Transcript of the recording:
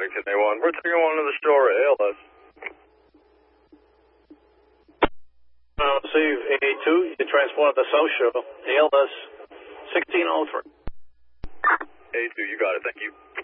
Huntington A1. We're taking one to the store at ALS. Receive A2, you transport the social, ALS 1603. A2, you got it, thank you.